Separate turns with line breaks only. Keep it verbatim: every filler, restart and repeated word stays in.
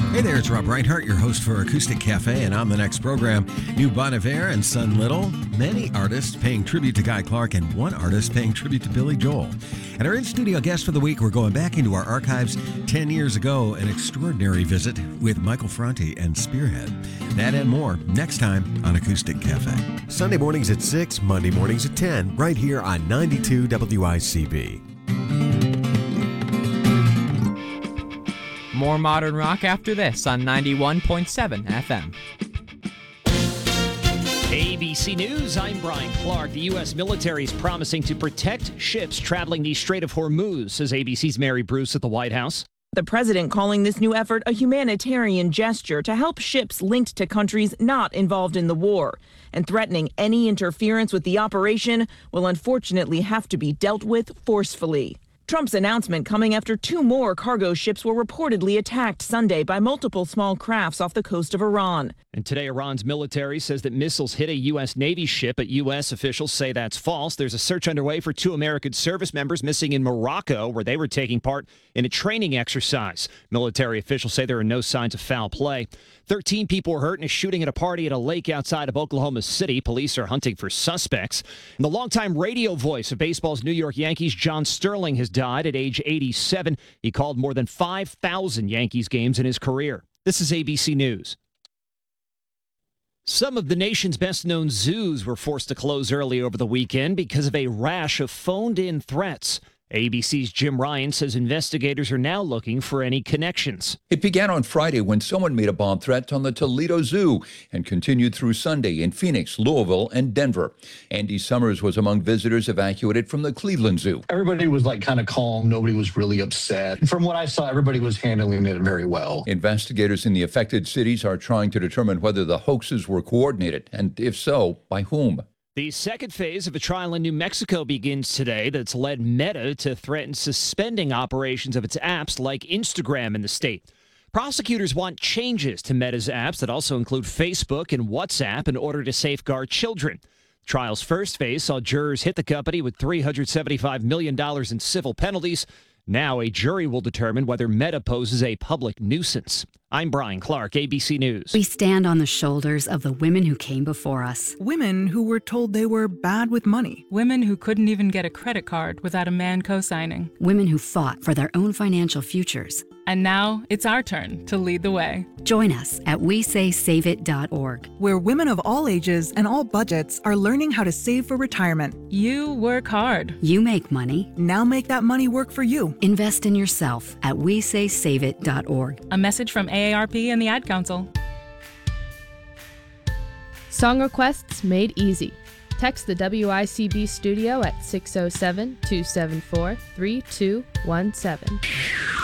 Hey there, it's Rob Reinhart, your host for Acoustic Cafe, and on the next program, new Bon Iver and Son Little, many artists paying tribute to Guy Clark, and one artist paying tribute to Billy Joel. And our in-studio guest for the week, we're going back into our archives ten years ago, an extraordinary visit with Michael Franti and Spearhead. That and more next time on Acoustic Cafe.
Sunday mornings at six, Monday mornings at ten, right here on ninety-two W I C B.
More modern rock after this on ninety-one point seven F M.
A B C News, I'm Brian Clark. The U S military is promising to protect ships traveling the Strait of Hormuz, says A B C's Mary Bruce at the White House.
The president calling this new effort a humanitarian gesture to help ships linked to countries not involved in the war, and threatening any interference with the operation will unfortunately have to be dealt with forcefully. Trump's announcement coming after two more cargo ships were reportedly attacked Sunday by multiple small crafts off the coast of Iran.
And today, Iran's military says that missiles hit a U S Navy ship, but U S officials say that's false. There's a search underway for two American service members missing in Morocco, where they were taking part in a training exercise. Military officials say there are no signs of foul play. thirteen people were hurt in a shooting at a party at a lake outside of Oklahoma City. Police are hunting for suspects. And the longtime radio voice of baseball's New York Yankees, John Sterling, has died at age eighty-seven. He called more than five thousand Yankees games in his career. This is A B C News. Some of the nation's best-known zoos were forced to close early over the weekend because of a rash of phoned-in threats. A B C's Jim Ryan says investigators are now looking for any connections.
It began on Friday when someone made a bomb threat on the Toledo Zoo and continued through Sunday in Phoenix, Louisville, and Denver. Andy Summers was among visitors evacuated from the Cleveland Zoo.
Everybody was like kind of calm. Nobody was really upset. From what I saw, everybody was handling it very well.
Investigators in the affected cities are trying to determine whether the hoaxes were coordinated, and if so, by whom.
The second phase of a trial in New Mexico begins today that's led Meta to threaten suspending operations of its apps like Instagram in the state. Prosecutors want changes to Meta's apps that also include Facebook and WhatsApp in order to safeguard children. The trial's first phase saw jurors hit the company with three hundred seventy-five million dollars in civil penalties. Now a jury will determine whether Meta poses a public nuisance. I'm Brian Clark, A B C News.
We stand on the shoulders of the women who came before us.
Women who were told they were bad with money.
Women who couldn't even get a credit card without a man co-signing.
Women who fought for their own financial futures.
And now it's our turn to lead the way.
Join us at we say save it dot org,
where women of all ages and all budgets are learning how to save for retirement.
You work hard.
You make money.
Now make that money work for you.
Invest in yourself at we say save it dot org.
A message from A A R P and the Ad Council.
Song requests made easy. Text the W I C B studio at six oh seven, two seven four, three two one seven.